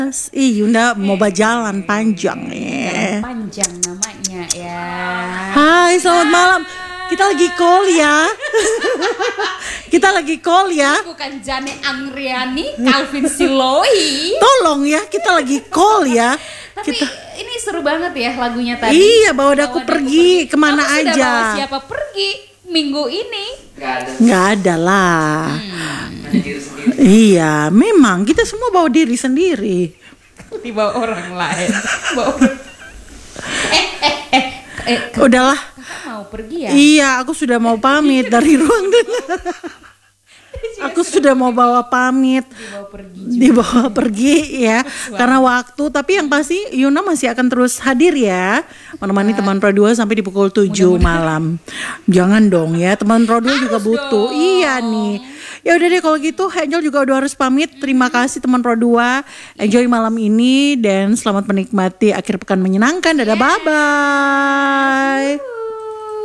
Yunda mau berjalan panjang nih. Panjang namanya ya. Hai, selamat malam. Kita lagi call ya. Kita lagi call ya. Bukan Jane Angriani, Calvin Siloi. Tolong ya, kita lagi call ya. Tapi Kita ini seru banget ya lagunya tadi. Iya, bawa daku pergi kemana Kamu sudah aja. bawa siapa pergi minggu ini? Nggak ada lah. Iya, memang kita semua bawa diri sendiri. Dibawa orang lain. Bawa Udahlah. Kakak mau pergi ya? Iya, aku sudah mau pamit dari ruang dengar. Aku sudah mau bawa pamit. Dibawa pergi. Dibawa pergi ya. Karena waktu, tapi yang pasti Yuna masih akan terus hadir ya. Menemani teman Pro 2 sampai di pukul 7 malam. Jangan dong ya, teman Pro 2 juga butuh. dong. Iya nih. Ya udah deh kalau gitu, Angel juga udah harus pamit. Terima kasih teman Pro 2. Enjoy malam ini dan selamat menikmati akhir pekan menyenangkan. Dadah, bye-bye.